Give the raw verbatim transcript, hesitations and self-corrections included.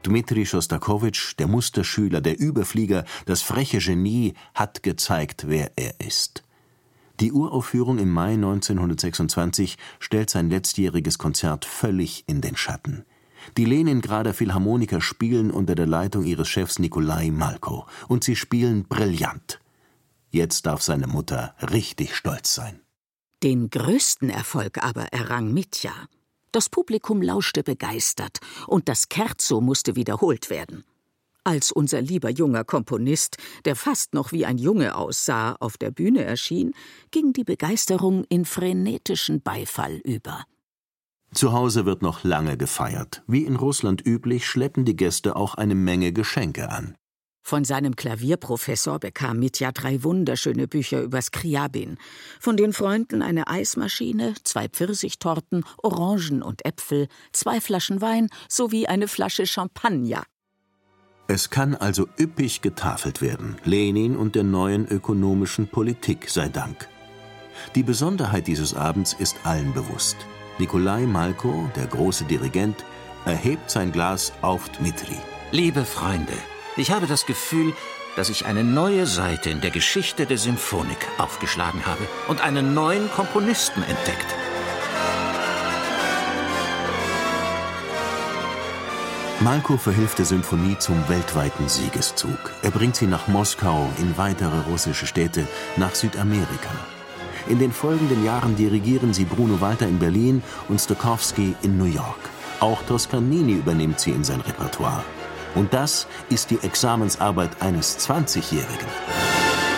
Dmitri Schostakowitsch, der Musterschüler, der Überflieger, das freche Genie, hat gezeigt, wer er ist. Die Uraufführung im Mai neunzehnhundertsechsundzwanzig stellt sein letztjähriges Konzert völlig in den Schatten. Die Leningrader Philharmoniker spielen unter der Leitung ihres Chefs Nikolai Malko. Und sie spielen brillant. Jetzt darf seine Mutter richtig stolz sein. Den größten Erfolg aber errang Mitja. Das Publikum lauschte begeistert und das Scherzo musste wiederholt werden. Als unser lieber junger Komponist, der fast noch wie ein Junge aussah, auf der Bühne erschien, ging die Begeisterung in frenetischen Beifall über. Zu Hause wird noch lange gefeiert. Wie in Russland üblich, schleppen die Gäste auch eine Menge Geschenke an. Von seinem Klavierprofessor bekam Mitja drei wunderschöne Bücher über Skriabin. Von den Freunden eine Eismaschine, zwei Pfirsichtorten, Orangen und Äpfel, zwei Flaschen Wein sowie eine Flasche Champagner. Es kann also üppig getafelt werden, Lenin und der neuen ökonomischen Politik sei Dank. Die Besonderheit dieses Abends ist allen bewusst. Nikolai Malko, der große Dirigent, erhebt sein Glas auf Dmitri. Liebe Freunde, ich habe das Gefühl, dass ich eine neue Seite in der Geschichte der Symphonik aufgeschlagen habe und einen neuen Komponisten entdeckt. Malko verhilft der Symphonie zum weltweiten Siegeszug. Er bringt sie nach Moskau, in weitere russische Städte, nach Südamerika. In den folgenden Jahren dirigieren sie Bruno Walter in Berlin und Stokowski in New York. Auch Toscanini übernimmt sie in sein Repertoire. Und das ist die Examensarbeit eines zwanzigjährigen.